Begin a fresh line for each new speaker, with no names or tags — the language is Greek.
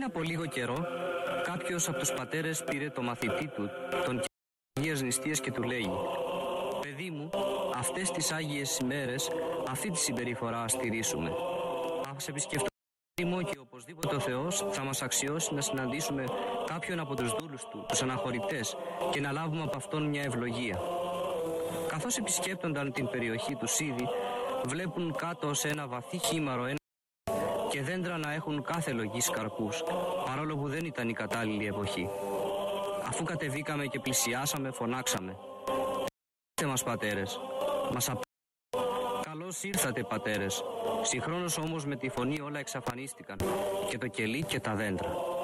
από λίγο καιρό, κάποιος από τους πατέρες πήρε το μαθητή του, τον Αγίας Νηστείας, και του λέει: «Παιδί μου, αυτές τις Άγιες ημέρες αυτή τη συμπεριφορά ας τηρήσουμε. Ας επισκεφτούμε και οπωσδήποτε ο Θεός θα μας αξιώσει να συναντήσουμε κάποιον από τους δούλους του, τους αναχωρητές, και να λάβουμε από αυτόν μια ευλογία». Καθώς επισκέπτονταν την περιοχή του Σίδη, βλέπουν κάτω σε ένα βαθύ χήμαρο και δέντρα να έχουν κάθε λογής καρπούς, παρόλο που δεν ήταν η κατάλληλη εποχή. Αφού κατεβήκαμε και πλησιάσαμε, φωνάξαμε: «Ήρθατε μας, πατέρες, μας Καλώς ήρθατε, πατέρες». Συγχρόνως όμως με τη φωνή όλα εξαφανίστηκαν, και το κελί και τα δέντρα.